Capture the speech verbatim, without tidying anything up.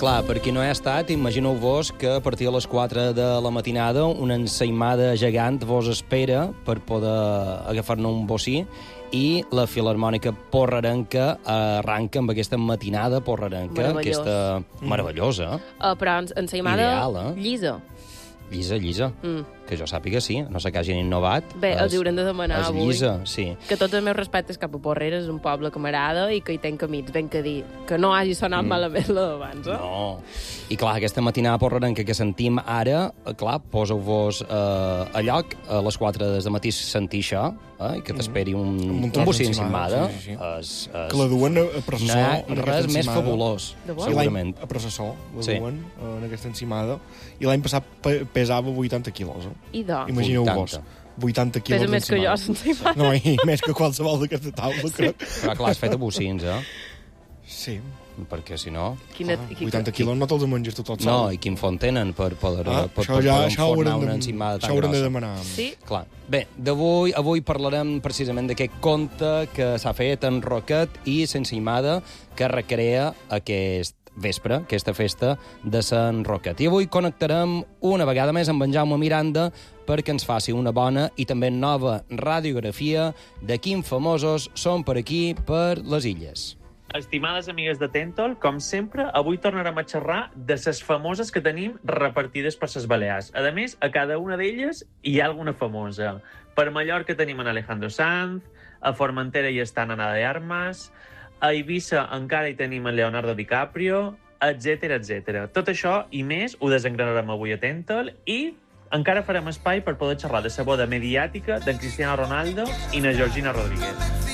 Clar, per qui no hi ha estat, imagineu-vos que a partir de les quatre de la matinada una ensaïmada gegant vos espera per poder agafar-ne un bocí i la Filharmònica Porrerenca arranca amb aquesta matinada porrerenca, Meravellós. aquesta meravellosa, Uh, però en- ensaïmada Ideal, eh? llisa. llisa, llisa, Mm. que jo sàpiga sí, no sé que hagin innovat. Bé, És- els hi haurem de demanar és avui. llisa, sí. Que tots els meus respectes cap a Porreres, és un poble que m'agrada i que hi tenc amics, ben que dir. Que no hagi sonat mm. malament la d'abans, eh? No. I clar, aquesta matinada porrerenca que sentim ara, eh, clar, poseu-vos eh, a lloc, a les quatre de matí sentir això, eh, i que t'esperi un, un un tros bocí d'encimada, encimada. sí, sí, sí. És, és... Que la duen a No processó. hi ha en aquesta res més encimada. fabulós, De bo? Sí, l'any segurament. a processó la Sí. duen en aquesta encimada. I l'any passat pe pesava vuitanta quilos. Eh? I de... Imagineu-vos. vuitanta quilos Pesa més que jo, d'encimada. sense No, i més que qualsevol d'aquesta taula, sí. crec. Però clar, has fet a bocins, eh? Sí. Perquè si no... Quina... Ah, vuitanta quilos no te'ls menges tu tot sol. No, i quin font tenen per poder, Ah, per, això per ja poder això ho enfornar haurem una de, encimada això tan haurem de grossa. demanar. Sí? Clar. Bé, d'avui avui parlarem precisament d'aquest conte que s'ha fet en Roquet i sense imada que recrea aquest vespre, aquesta festa de Sant Roquet. I avui connectarem una vegada més amb en Jaume Miranda perquè ens faci una bona i també nova radiografia de quins famosos són per aquí, per les illes. Estimades amigues de Tentol, com sempre, avui tornarem a xerrar de les famoses que tenim repartides per les Balears. A més, a cada una d'elles hi ha alguna famosa. Per Mallorca tenim en Alejandro Sanz, a Formentera hi està Ana de Armas, a Eivissa encara hi tenim en Leonardo DiCaprio, etcètera, etcètera. Tot això i més ho desengranarem avui a Tentol i encara farem espai per poder xerrar de la boda mediàtica d'en Cristiano Ronaldo i na Georgina Rodríguez.